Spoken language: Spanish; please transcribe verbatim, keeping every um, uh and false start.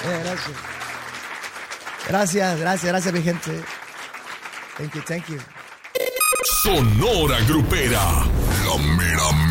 Eh, gracias. Gracias, gracias, gracias, mi gente. Thank you, thank you. Sonora Grupera. La mera